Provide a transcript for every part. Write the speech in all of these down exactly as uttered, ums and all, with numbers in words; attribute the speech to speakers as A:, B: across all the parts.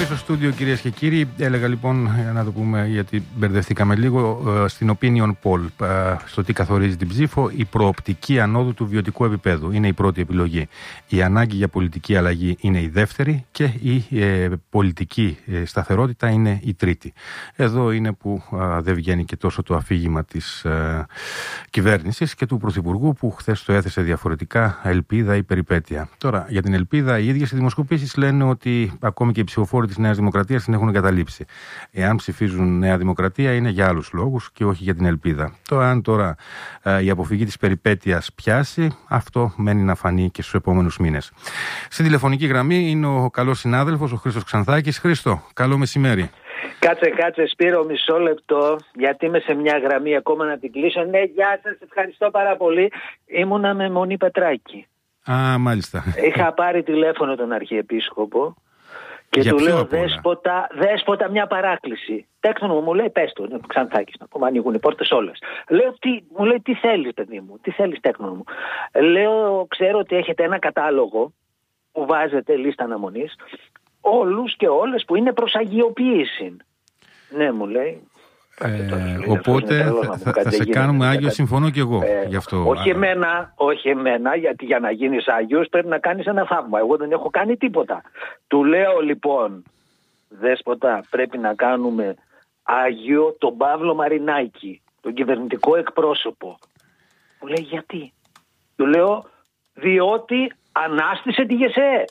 A: επιστροφή στο στούντιο, κυρίες και κύριοι. Έλεγα λοιπόν, να το πούμε γιατί μπερδευτήκαμε λίγο, στην opinion poll, στο τι καθορίζει την ψήφο, η προοπτική ανόδου του βιωτικού επίπεδου είναι η πρώτη επιλογή. Η ανάγκη για πολιτική αλλαγή είναι η δεύτερη και η ε, πολιτική σταθερότητα είναι η τρίτη. Εδώ είναι που ε, δεν βγαίνει και τόσο το αφήγημα της ε, κυβέρνησης και του Πρωθυπουργού, που χθες το έθεσε διαφορετικά, ελπίδα ή περιπέτεια. Τώρα, για την ελπίδα, οι ίδιες οι δημοσκοπήσεις λένε ότι ακόμη και οι ψηφοφόροι της Νέας Δημοκρατίας την έχουν εγκαταλείψει. Εάν ψηφίζουν Νέα Δημοκρατία είναι για άλλους λόγους και όχι για την ελπίδα. Το αν τώρα ε, η αποφυγή της περιπέτειας πιάσει, αυτό μένει να φανεί και στους επόμενους μήνες. Στην τηλεφωνική γραμμή είναι ο καλός συνάδελφος, ο Χρήστος Ξανθάκης. Χρήστο, καλό μεσημέρι.
B: Κάτσε, κάτσε Σπύρο, μισό λεπτό, γιατί είμαι σε μια γραμμή ακόμα να την κλείσω. Ναι, γεια σας, ευχαριστώ πάρα πολύ. Ήμουνα με Μονή Πετράκη.
A: Α, μάλιστα.
B: Είχα πάρει τηλέφωνο τον Αρχιεπίσκοπο και
A: Για
B: του λέω, δέσποτα, δέσποτα, μια παράκληση. Τέξτον μου, λέει, πες το, Ξανθάκης, να πούμε, ανοίγουν οι πόρτες όλες. Λέω, τι, μου λέει, τι θέλεις, παιδί μου, τι θέλεις, τέκνον μου. Λέω, ξέρω ότι έχετε ένα κατάλογο που βάζετε λίστα αναμονής, όλους και όλες που είναι προς αγιοποίηση. Ναι, μου λέει.
A: Ε, οπότε θα, θα, θα σε κάνουμε Άγιο, συμφωνώ και εγώ ε, γι' αυτό.
B: Όχι εμένα, όχι εμένα, γιατί για να γίνεις Άγιος πρέπει να κάνεις ένα θαύμα. Εγώ δεν έχω κάνει τίποτα. Του λέω λοιπόν, δέσποτα, πρέπει να κάνουμε Άγιο τον Παύλο Μαρινάκη, τον κυβερνητικό εκπρόσωπο. Μου λέει γιατί? Του λέω, διότι ανάστησε τη ΓΕΣΕ.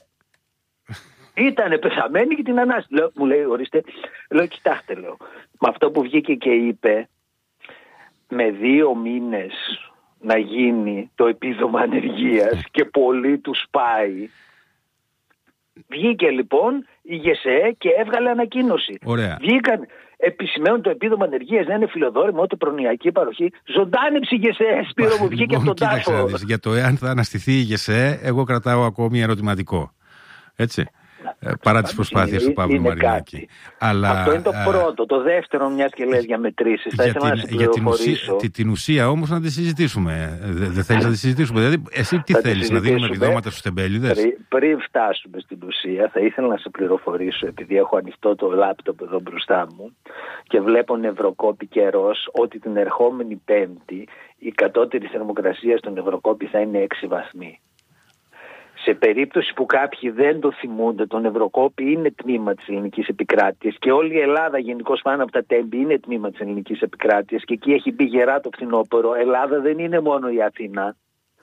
B: Ήτανε πεθαμένη και την ανάστησε. Λέω, μου λέει, ορίστε, λέω, κοιτάξτε, λέω, με αυτό που βγήκε και είπε, με δύο μήνες να γίνει το επίδομα ανεργίας και πολύ τους πάει. Βγήκε λοιπόν η ΓΕΣΕ και έβγαλε ανακοίνωση.
A: Ωραία.
B: Βγήκαν, επισημαίνουν το επίδομα ανεργίας να είναι φιλοδόρημα, ούτε προνοιακή παροχή. Ζωντάνεψε η ΓΕΣΕ, Σπύρο μου, βγήκε από τον τάφο.
A: Για το εάν θα αναστηθεί η ΓΕΣΕ, εγώ κρατάω ακόμη ερωτηματικό. Έτσι. Ε, παρά τις προσπάθειες του Παύλου Μαρινάκη. Αλλά,
B: αυτό είναι το πρώτο. Το δεύτερο, μιας και λες για μετρήσεις, θα ήθελα να σε πληροφορήσω.
A: Για την ουσία, την ουσία όμως να τη συζητήσουμε. Δεν δε θέλεις να τη συζητήσουμε? Δηλαδή, εσύ τι θέλεις, να δίνουμε επιδόματα στους τεμπέληδες?
B: Πριν, πριν φτάσουμε στην ουσία, θα ήθελα να σε πληροφορήσω, επειδή έχω ανοιχτό το λάπτοπ εδώ μπροστά μου και βλέπω νευροκόπη καιρός, ότι την ερχόμενη Πέμπτη η κατώτερη θερμοκρασία στον Ευρωκόπη θα είναι έξι βαθμοί. Σε περίπτωση που κάποιοι δεν το θυμούνται, τον Ευρωκόπη είναι τμήμα της ελληνικής επικράτειας και όλη η Ελλάδα γενικώς πάνω από τα Τέμπη είναι τμήμα της ελληνικής επικράτειας και εκεί έχει μπει γερά το φθινόπωρο. Ελλάδα δεν είναι μόνο η Αθήνα.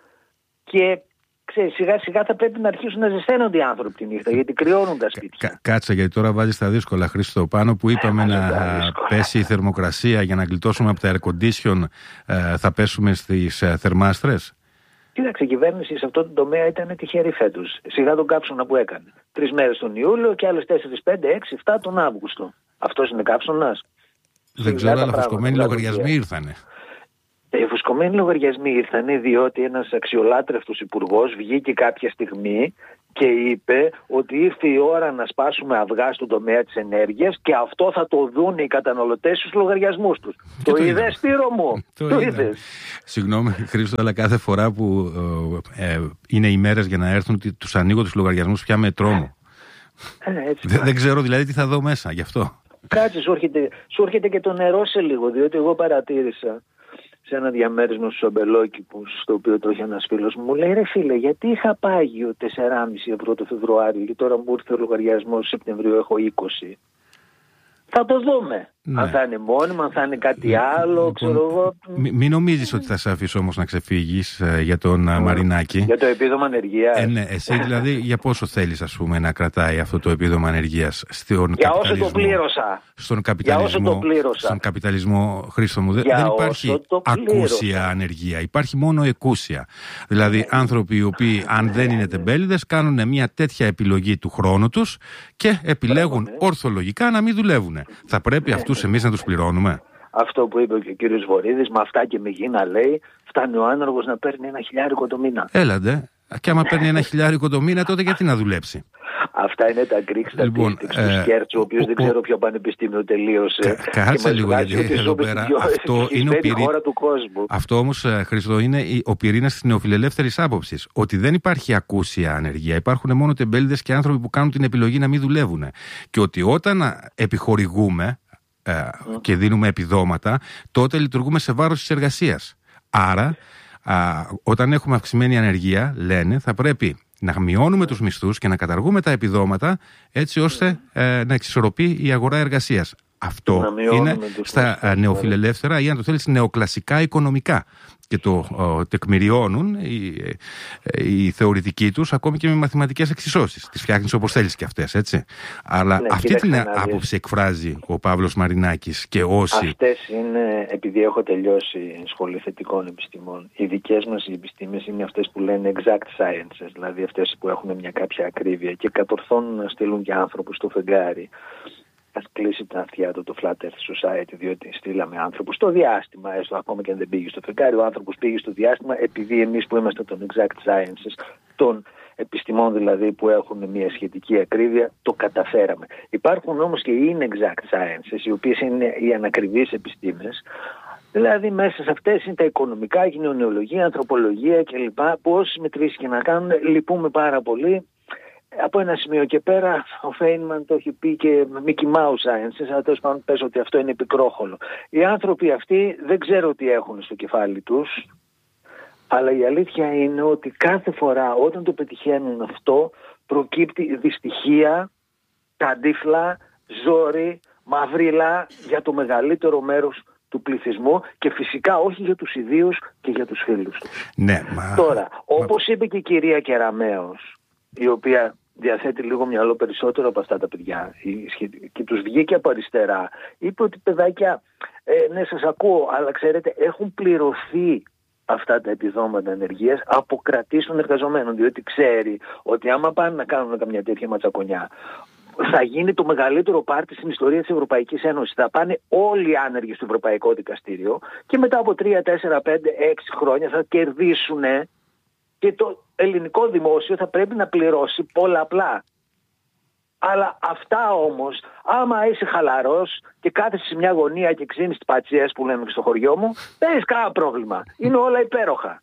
B: Και ξέρεις, σιγά σιγά θα πρέπει να αρχίσουν να ζεσταίνονται οι άνθρωποι τη νύχτα, γιατί κρυώνουν τα σπίτια.
A: Κα, κάτσε, γιατί τώρα βάζεις τα δύσκολα, Χρήστο. Πάνω που είπαμε ε, να πέσει η θερμοκρασία για να γλιτώσουμε από τα air condition, ε, θα πέσουμε στις ε, θερμάστρες.
B: Κοίταξε, η κυβέρνηση σε αυτό το τομέα ήταν τυχερή φέτος. Σιγά τον κάψωνα που έκανε. Τρεις μέρες τον Ιούλιο και άλλες τέσσερις, πέντε, έξι, εφτά τον Αύγουστο. Αυτός είναι κάψωνας?
A: Δεν ξέρω, αλλά φουσκωμένοι λογαριασμοί ήρθανε.
B: Οι φουσκωμένοι λογαριασμοί ήρθανε διότι ένας αξιολάτρευτος υπουργός βγήκε κάποια στιγμή και είπε ότι ήρθε η ώρα να σπάσουμε αυγά στον τομέα της ενέργειας και αυτό θα το δουν οι καταναλωτές στους λογαριασμούς τους. Το, το είδες, Σπύρο μου?
A: Το,
B: το είδες?
A: Συγγνώμη, Χρήστο, αλλά κάθε φορά που ε, ε, είναι οι μέρες για να έρθουν, τους ανοίγω τους λογαριασμούς πια με τρόμο. Ε, δεν, δεν ξέρω δηλαδή τι θα δω μέσα, γι' αυτό.
B: Κάτσε, σου έρχεται, σου έρχεται και το νερό σε λίγο, διότι εγώ παρατήρησα σε ένα διαμέρισμα στους αμπελόκηπους, στο οποίο το είχε ένας φίλος μου, μου λέει, ρε φίλε, γιατί είχα πάγιο τέσσερα κόμμα πέντε ευρώ το Φεβρουάριο και τώρα μου ήρθε ο λογαριασμός Σεπτεμβρίου έχω είκοσι. Θα το δούμε. Ναι. Αν θα είναι μόνιμα, αν θα είναι κάτι άλλο, λοιπόν, ξέρω εγώ.
A: Μην μη νομίζεις ότι θα σε αφήσω όμως να ξεφύγεις ε, για τον mm. Μαρινάκη.
B: Για το επίδομα ανεργίας.
A: Ε, ναι, εσύ δηλαδή για πόσο θέλεις, ας πούμε, να κρατάει αυτό το επίδομα ανεργίας στον
B: για
A: καπιταλισμό?
B: όσο το πλήρωσα.
A: Στον καπιταλισμό,
B: για όσο το πλήρωσα.
A: Στον καπιταλισμό, Χρήστο μου, δεν υπάρχει ακούσια ανεργία. Υπάρχει μόνο εκούσια. Δηλαδή άνθρωποι οι οποίοι, αν δεν είναι τεμπέληδες, κάνουν μια τέτοια επιλογή του χρόνου τους και επιλέγουν Πράγμα, ορθολογικά να μην δουλεύουν. Θα πρέπει αυτούς εμείς να τους πληρώνουμε?
B: Αυτό που είπε και ο κύριος Βορίδης, με αυτά και με γύνα λέει, φτάνει ο άνεργος να παίρνει ένα χιλιάρικο το μήνα.
A: Έλαντε. Και άμα παίρνει ένα χιλιάρικο το μήνα, τότε γιατί να δουλέψει?
B: Αυτά είναι τα Greek statistics λοιπόν, του ε, Σκέρτσου, ο οποίος δεν ξέρω ποιο πανεπιστήμιο τελείωσε.
A: Κα, κάτσε λίγο, γιατί εδώ πέρα αυτό είναι ο πυρή... χώρα του κόσμου. Αυτό όμως, Χρήστο, είναι ο πυρήνας της νεοφιλελεύθερης άποψης. Ότι δεν υπάρχει ακούσια ανεργία. Υπάρχουν μόνο τεμπέληδες και άνθρωποι που κάνουν την επιλογή να μην δουλεύουν. Και ότι όταν επιχορηγούμε ε, mm. και δίνουμε επιδόματα, τότε λειτουργούμε σε βάρος της εργασίας. Άρα, α, όταν έχουμε αυξημένη ανεργία, λένε, θα πρέπει να μειώνουμε τους μισθούς και να καταργούμε τα επιδόματα, έτσι ώστε ε, να εξισορροπεί η αγορά εργασίας. Αυτό είναι στα μισθούς, νεοφιλελεύθερα ή, αν το θέλεις, νεοκλασικά οικονομικά. Και το ο, τεκμηριώνουν οι, οι θεωρητικοί τους ακόμη και με μαθηματικές εξισώσεις. Τις φτιάχνεις όπως θέλεις και αυτές, έτσι. Αλλά ναι, αυτή την άποψη εκφράζει ο Παύλος Μαρινάκης και όσοι...
B: Αυτές είναι, επειδή έχω τελειώσει σχολή θετικών επιστημών, οι δικές μας οι επιστήμες είναι αυτές που λένε exact sciences, δηλαδή αυτές που έχουν μια κάποια ακρίβεια και κατορθώνουν να στείλουν και άνθρωποι στο φεγγάρι. Ας κλείσει τα αυτιά του το Flat Earth Society, διότι στείλαμε άνθρωπους στο διάστημα, έστω ακόμα και αν δεν πήγε στο φεγγάρι, ο άνθρωπος πήγε στο διάστημα, επειδή εμείς που είμαστε των exact sciences, των επιστημών δηλαδή που έχουν μια σχετική ακρίβεια, το καταφέραμε. Υπάρχουν όμως και οι inexact sciences, οι οποίες είναι οι ανακριβείς επιστήμες, δηλαδή μέσα σε αυτές είναι τα οικονομικά, η κοινωνιολογία, η ανθρωπολογία κλπ. Που όσες μετρήσεις και να κάνουν, λυπούμε πάρα πολύ. Από ένα σημείο και πέρα, ο Φέινμαν το έχει πει και Mickey Mouse Sciences, αλλά τέλος πάντων πες ότι αυτό είναι πικρόχολο. Οι άνθρωποι αυτοί δεν ξέρω τι έχουν στο κεφάλι τους, αλλά η αλήθεια είναι ότι κάθε φορά όταν το πετυχαίνουν αυτό, προκύπτει δυστυχία, ταντίφλα, ζόρι, μαυρίλα για το μεγαλύτερο μέρος του πληθυσμού και φυσικά όχι για τους ιδίους και για τους φίλους τους.
A: Ναι, μα...
B: Τώρα, όπως είπε και η κυρία Κεραμέως, η οποία διαθέτει λίγο μυαλό περισσότερο από αυτά τα παιδιά και τους βγήκε από αριστερά, είπε ότι παιδάκια, ε, ναι σας ακούω, αλλά ξέρετε έχουν πληρωθεί αυτά τα επιδόματα ενεργείας από κρατήσεις των εργαζομένων, διότι ξέρει ότι άμα πάνε να κάνουν καμιά τέτοια ματσακονιά, θα γίνει το μεγαλύτερο πάρτι στην ιστορία της Ευρωπαϊκής Ένωσης. Θα πάνε όλοι οι άνεργοι στο Ευρωπαϊκό Δικαστήριο και μετά από τρία, τέσσερα, πέντε, έξι χρόνια θα κερδίσουν και το ελληνικό δημόσιο θα πρέπει να πληρώσει πολλαπλά. Αλλά αυτά όμως, άμα είσαι χαλαρός και κάθεσαι σε μια γωνία και ξύνεις τις πατσιές που λέμε και στο χωριό μου, δεν έχεις κανένα πρόβλημα. Είναι όλα υπέροχα.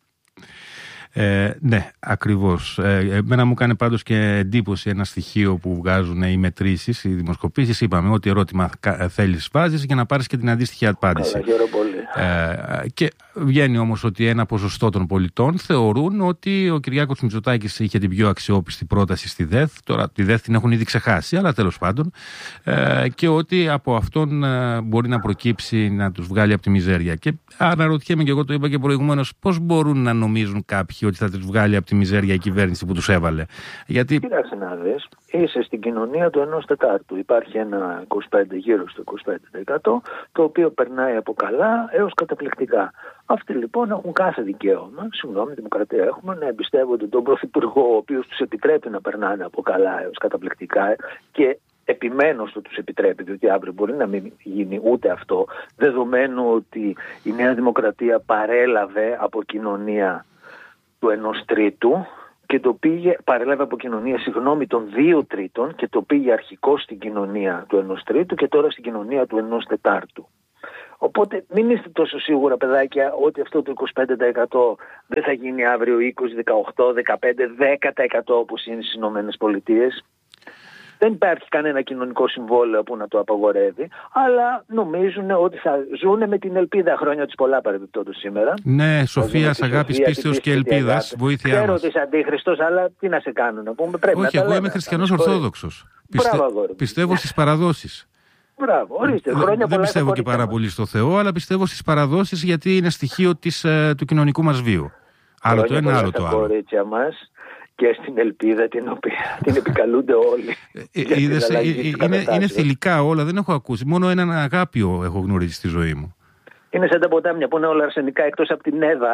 A: Ε, ναι, ακριβώς. Ε, εμένα μου κάνει πάντως και εντύπωση ένα στοιχείο που βγάζουν οι μετρήσεις, οι δημοσκοπήσεις. Είπαμε ότι ερώτημα θέλεις βάζεις για να πάρεις και την αντίστοιχη απάντηση.
B: Καλά, χαίρομαι πολύ.
A: Ε, και βγαίνει όμως ότι ένα ποσοστό των πολιτών θεωρούν ότι ο Κυριάκος Μητσοτάκης είχε την πιο αξιόπιστη πρόταση στη ΔΕΘ. Τώρα τη ΔΕΘ την έχουν ήδη ξεχάσει, αλλά τέλος πάντων. Ε, και ότι από αυτόν ε, μπορεί να προκύψει να τους βγάλει από τη μιζέρια. Και αναρωτιέμαι, και εγώ το είπα και προηγουμένως, πώς μπορούν να νομίζουν κάποιοι ότι θα τους βγάλει από τη μιζέρια η κυβέρνηση που τους έβαλε. Γιατί...
B: Κοίταξε να δεις, είσαι στην κοινωνία του ενός τετάρτου. Υπάρχει ένα είκοσι πέντε, γύρω στο είκοσι πέντε τοις εκατό, το οποίο περνάει από καλά έως καταπληκτικά. Αυτοί λοιπόν έχουν κάθε δικαίωμα, συγγνώμη, δημοκρατία έχουμε, να εμπιστεύονται τον Πρωθυπουργό, ο οποίος τους επιτρέπει να περνάνε από καλά έως καταπληκτικά και επιμένω στο τους επιτρέπει, διότι αύριο μπορεί να μην γίνει ούτε αυτό, δεδομένου ότι η Νέα Δημοκρατία παρέλαβε από κοινωνία του ενός τρίτου και το πήγε, παρέλαβε από κοινωνία, συγγνώμη, των δύο τρίτων και το πήγε αρχικώς στην κοινωνία του ενός τρίτου και τώρα στην κοινωνία του ενός τετάρτου. Οπότε μην είστε τόσο σίγουρα, παιδάκια, ότι αυτό το είκοσι πέντε τοις εκατό δεν θα γίνει αύριο είκοσι, δεκαοκτώ, δεκαπέντε, δέκα τοις εκατό όπως είναι στις Ηνωμένες Πολιτείες. Δεν υπάρχει κανένα κοινωνικό συμβόλαιο που να το απαγορεύει, αλλά νομίζουν ότι θα ζουν με την ελπίδα, χρόνια τους πολλά παρεμπιπτόντως σήμερα.
A: Ναι, Σοφίας, αγάπης, πίστεως και ελπίδας, βοήθειά μας.
B: Ξέρω ότι είσαι αντίχριστος, αλλά τι να σε κάνουν, να πούμε, πρέπει.
A: Όχι,
B: να
A: εγώ είμαι χριστιανός Ορθόδοξος. Πιστε... Πιστεύω στις παραδόσεις.
B: Μπράβο, ορίστε, χρόνια
A: δεν πιστεύω και πάρα πολύ στο Θεό, αλλά πιστεύω στις παραδόσεις γιατί είναι στοιχείο της, του κοινωνικού μας βίου. Άλλο το ένα, άλλο το άλλο.
B: Κορίτσια μας και στην ελπίδα την οποία την επικαλούνται όλοι.
A: Ε, είδες, ε, είναι, είναι θηλυκά όλα, δεν έχω ακούσει. Μόνο έναν αγάπιο έχω γνωρίσει στη ζωή μου.
B: Είναι σαν τα ποτάμια που είναι όλα αρσενικά εκτός από την Εύα.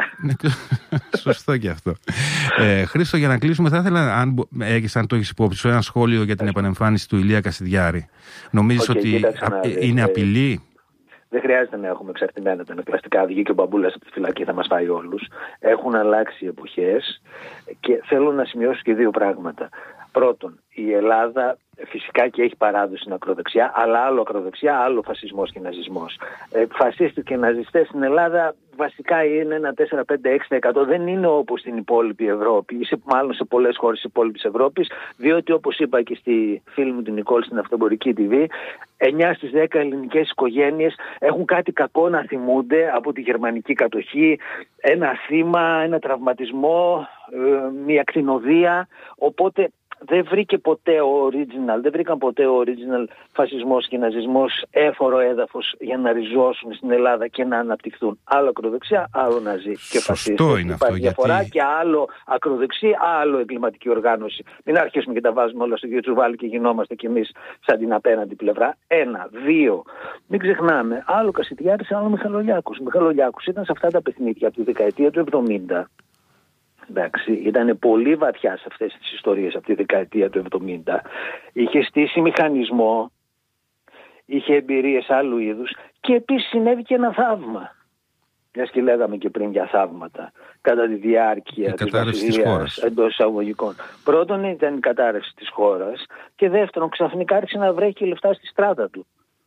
A: Σωστό και αυτό. ε, Χρήστο, για να κλείσουμε, θα ήθελα, αν, έχεις, αν το έχεις υπόψη σου, ένα σχόλιο για την επανεμφάνιση του Ηλία Κασιδιάρη. Νομίζεις okay, ότι α, είναι απειλή?
B: Δεν χρειάζεται να έχουμε εξαρτημένα τα ανακλαστικά. Βγήκε ο Μπαμπούλας από τη φυλακή, θα μας φάει όλους. Έχουν αλλάξει οι εποχές και θέλω να σημειώσω και δύο πράγματα. Πρώτον, η Ελλάδα φυσικά και έχει παράδοση στην ακροδεξιά, αλλά άλλο ακροδεξιά, άλλο φασισμός και ναζισμός. Ε, φασίστες και ναζιστές στην Ελλάδα βασικά είναι ένα τέσσερα πέντε έξι τοις εκατό. Δεν είναι όπως στην υπόλοιπη Ευρώπη, ή σε, μάλλον σε πολλές χώρες της υπόλοιπης Ευρώπης, διότι όπως είπα και στη φίλη μου την Νικόλ στην Αυτοεμπορική τι βι, εννιά στις δέκα ελληνικές οικογένειες έχουν κάτι κακό να θυμούνται από τη γερμανική κατοχή, ένα θύμα, ένα τραυματισμό, μια κτηνοδία, οπότε δεν βρήκε ποτέ ο original, δεν βρήκαν ποτέ ο original φασισμός και ναζισμός έφορο έδαφος για να ριζώσουν στην Ελλάδα και να αναπτυχθούν. Άλλο ακροδεξιά, άλλο ναζί και φασίστες.
A: Είναι
B: υπάρχει
A: αυτό,
B: διαφορά
A: γιατί...
B: και άλλο ακροδεξί, άλλο εγκληματική οργάνωση. Μην αρχίσουμε και τα βάζουμε όλα στο ίδιο τσουβάλι και γινόμαστε κι εμείς σαν την απέναντι πλευρά. Ένα, δύο. Μην ξεχνάμε, άλλο Κασιτιάρης, άλλο Μιχαλολιάκος. Μιχαλολιάκος ήταν σε αυτά τα παιχνίδια από τη δεκαετία του εβδομήντα. Εντάξει, ήταν πολύ βαθιά σε αυτές τις ιστορίες από τη δεκαετία του εβδομήντα. Είχε στήσει μηχανισμό, είχε εμπειρίες άλλου είδους και επίσης συνέβη και ένα θαύμα. Μιας και λέγαμε και πριν για θαύματα κατά τη διάρκεια της βασιλείας εντός εισαγωγικών. Πρώτον ήταν η κατάρρευση της χώρας και δεύτερον ξαφνικά άρχισε να βρέχει και λεφτά στη στράτα του.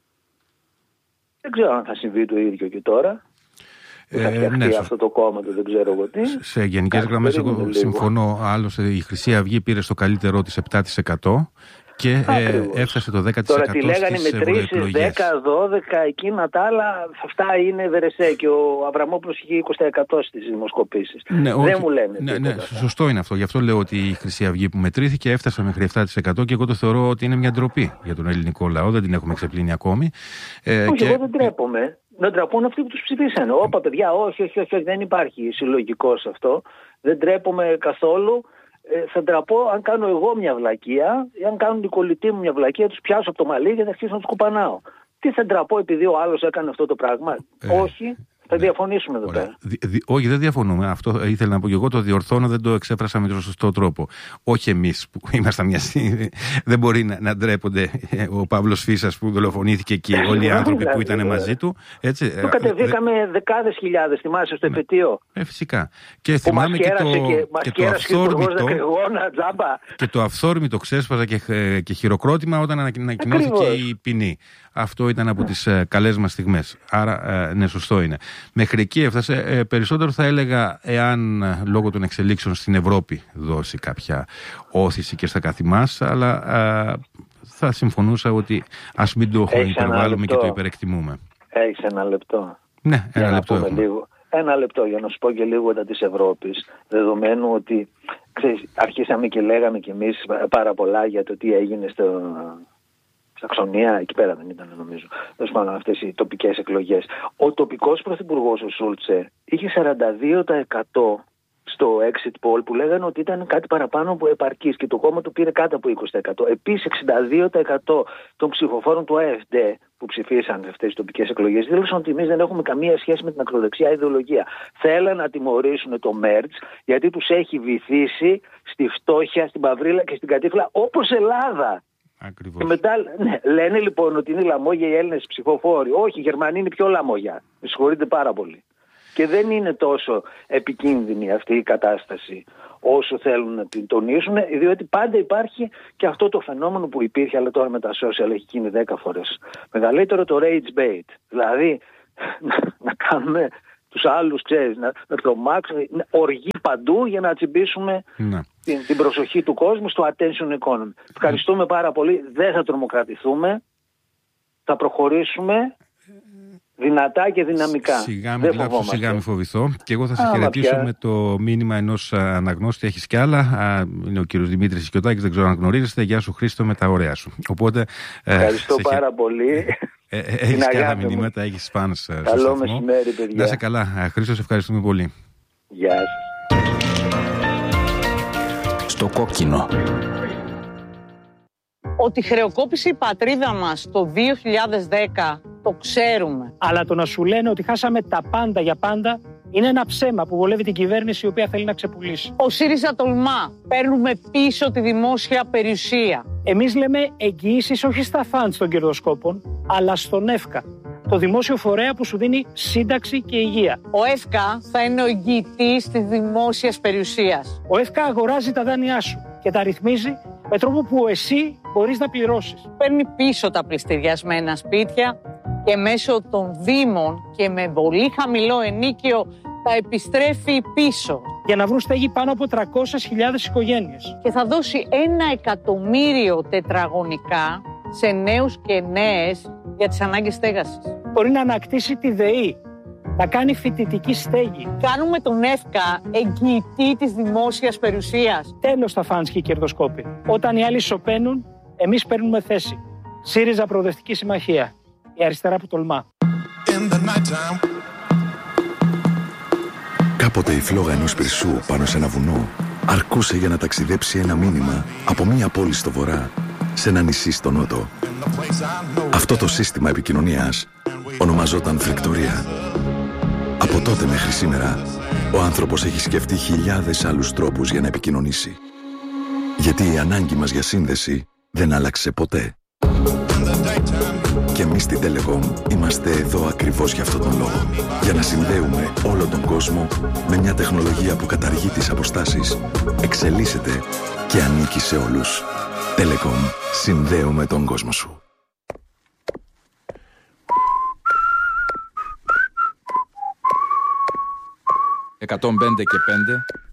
B: Δεν ξέρω αν θα συμβεί το ίδιο και τώρα. Που θα φτιαχτεί ε, ναι, αυτό το κόμμα του, δεν ξέρω εγώ τι.
A: Σε γενικές γραμμές εγώ συμφωνώ. Άλλωστε η Χρυσή Αυγή πήρε στο καλύτερό της επτά τοις εκατό και ε, έφτασε το δέκα τοις εκατό.
B: Τώρα τη λέγανε μετρήσεις δέκα, δώδεκα, εκείνα τα άλλα, αυτά είναι βερεσέ και ο Αβραμόπουλος είχε είκοσι τοις εκατό στις δημοσκοπήσεις.
A: Ναι,
B: δεν
A: όχι,
B: μου λένε.
A: Ναι, ναι, σωστό είναι αυτό. Γι' αυτό λέω ότι η Χρυσή Αυγή που μετρήθηκε έφτασε μέχρι επτά τοις εκατό και εγώ το θεωρώ ότι είναι μια ντροπή για τον ελληνικό λαό. Δεν την έχουμε ξεπλύνει ακόμη. Ε,
B: όχι,
A: και...
B: εγώ δεν τρέπομαι. Να ντραπούν αυτοί που τους ψηφίσανε. Όπα παιδιά, όχι, όχι, όχι, όχι, δεν υπάρχει συλλογικός αυτό. Δεν τρέπομαι καθόλου. Ε, θα ντραπώ αν κάνω εγώ μια βλακεία ή αν κάνουν οι κολλητοί μου μια βλακεία, τους πιάσω από το μαλλί και θα αρχίσω να τους κουπανάω. Τι θα ντραπώ επειδή ο άλλος έκανε αυτό το πράγμα. Ε, όχι. Θα διαφωνήσουμε εδώ πέρα.
A: Δι, δι, όχι, δεν διαφωνούμε. Αυτό ήθελα να πω και εγώ. Το διορθώνω, δεν το εξέφρασα με τον σωστό τρόπο. Όχι εμείς που ήμασταν μια στιγμή. Δεν μπορεί να, να ντρέπονται ο Παύλος Φύσας που δολοφονήθηκε εκεί, όλοι οι άνθρωποι που ήταν μαζί του. Έτσι,
B: του κατεβήκαμε δε... δεκάδες χιλιάδες, θυμάσαι, στο επετείο.
A: Ε, φυσικά. Και θυμάμαι και το, και, και το αυθόρμητο. Και το αυθόρμητο ξέσπαζα και, και χειροκρότημα όταν ανακοινώθηκε η ποινή. Αυτό ήταν από τις καλές μας στιγμές. Άρα, ναι, σωστό είναι. Μέχρι εκεί έφτασε. Ε, περισσότερο θα έλεγα, εάν λόγω των εξελίξεων στην Ευρώπη δώσει κάποια όθηση και στα καθημάς, αλλά α, θα συμφωνούσα ότι ας μην το υπερβάλλουμε και το υπερεκτιμούμε.
B: Έχεις ένα λεπτό.
A: Ναι, ένα λεπτό έχουμε.
B: Λίγο. Ένα λεπτό για να σου πω και λίγο τα της Ευρώπης, δεδομένου ότι ξέρεις, αρχίσαμε και λέγαμε κι εμείς πάρα πολλά για το τι έγινε στο... Σαξονία, εκεί πέρα δεν ήταν νομίζω. Τέλος πάντων, αυτές οι τοπικές εκλογές. Ο τοπικός πρωθυπουργός, ο Σούλτσε, είχε σαράντα δύο τοις εκατό στο exit poll που λέγανε ότι ήταν κάτι παραπάνω από επαρκής και το κόμμα του πήρε κάτω από είκοσι τοις εκατό. Επίσης, εξήντα δύο τοις εκατό των ψηφοφόρων του ΑΕΦΔ που ψηφίσαν σε αυτές τις τοπικές εκλογές δήλωσαν ότι εμείς δεν έχουμε καμία σχέση με την ακροδεξιά ιδεολογία. Θέλαν να τιμωρήσουν το Μέρτς γιατί τους έχει βυθίσει στη φτώχεια, στην παυρίλα και στην κατήφλα όπως Ελλάδα.
A: Ακριβώς.
B: Και μετά ναι, λένε λοιπόν ότι είναι λαμόγια οι Έλληνες ψηφοφόροι. Όχι, οι Γερμανοί είναι πιο λαμόγια. Με συγχωρείτε πάρα πολύ. Και δεν είναι τόσο επικίνδυνη αυτή η κατάσταση όσο θέλουν να την τονίσουν, διότι πάντα υπάρχει και αυτό το φαινόμενο που υπήρχε, αλλά τώρα με τα social έχει γίνει δέκα φορές μεγαλύτερο, το rage bait. Δηλαδή να, να κάνουμε τους άλλους, ξέρεις, να, να τρομάξουμε, οργή παντού για να τσιμπήσουμε ναι. την, την προσοχή του κόσμου στο attention economy. Ευχαριστούμε πάρα πολύ. Δεν θα τρομοκρατηθούμε. Θα προχωρήσουμε δυνατά και δυναμικά.
A: Σιγά μην κλάψω, σιγά μην φοβηθώ. Και εγώ θα σε χαιρετήσω με το μήνυμα ενός αναγνώστη. Έχεις κι άλλα. Είναι ο κύριος Δημήτρης Ισκιωτάκης, δεν ξέρω αν γνωρίζετε. Γεια σου Χρήστο, με τα ωραία σου. Οπότε,
B: ευχαριστώ ε, πάρα χαι... πολύ.
A: Ε, ε, έχεις και άλλα μηνύματα, έχεις φανς στο σταθμό.
B: Καλό μεσημέρι, παιδιά.
A: Να είσαι καλά. Χρήστο, σε ευχαριστούμε πολύ.
B: Γεια σας.
C: Στο κόκκινο.
D: Ότι χρεοκόπησε η πατρίδα μας το δύο χιλιάδες δέκα, το ξέρουμε.
E: Αλλά το να σου λένε ότι χάσαμε τα πάντα για πάντα είναι ένα ψέμα που βολεύει την κυβέρνηση η οποία θέλει να ξεπουλήσει.
D: Ο ΣΥΡΙΖΑ τολμά. Παίρνουμε πίσω τη δημόσια περιουσία.
E: Εμείς λέμε εγγυήσεις όχι στα φαντς των κερδοσκόπων, αλλά στον ΕΦΚΑ. Το δημόσιο φορέα που σου δίνει σύνταξη και υγεία.
D: Ο ΕΦΚΑ θα είναι ο εγγυητής της δημόσιας περιουσίας.
E: Ο ΕΦΚΑ αγοράζει τα δάνειά σου και τα ρυθμίζει με τρόπο που εσύ μπορείς να πληρώσεις.
D: Παίρνει πίσω τα πληστηριασμένα σπίτια και μέσω των δήμων και με πολύ χαμηλό ενίκιο τα επιστρέφει πίσω.
E: Για να βρουν στέγη πάνω από τριακόσιες χιλιάδες οικογένειες.
D: Και θα δώσει ένα εκατομμύριο τετραγωνικά σε νέους και νέες για τις ανάγκες στέγασης.
E: Μπορεί να ανακτήσει τη ΔΕΗ, να κάνει φοιτητική στέγη.
D: Κάνουμε τον ΕΦΚΑ εγγυητή της δημόσιας περιουσίας.
E: Τέλος τα φανς και οι κερδοσκόποι. Όταν οι άλλοι σωπαίνουν, εμείς παίρνουμε θέση. ΣΥΡΙΖΑ Προοδευτική Συμμαχία. Η αριστερά που τολμά.
F: Κάποτε η φλόγα ενός πυρσού πάνω σε ένα βουνό αρκούσε για να ταξιδέψει ένα μήνυμα από μία πόλη στο βορρά σε ένα νησί στο νότο. Αυτό το σύστημα επικοινωνίας ονομαζόταν φρικτορία. Από τότε μέχρι σήμερα, ο άνθρωπος έχει σκεφτεί χιλιάδες άλλους τρόπους για να επικοινωνήσει. Γιατί η ανάγκη μας για σύνδεση δεν άλλαξε ποτέ. Και εμείς στην Telecom είμαστε εδώ ακριβώς για αυτόν τον λόγο. Για να συνδέουμε όλο τον κόσμο με μια τεχνολογία που καταργεί τις αποστάσεις, εξελίσσεται και ανήκει σε όλους. Telecom. Συνδέουμε τον κόσμο σου.
C: εκατόν πέντε και πέντε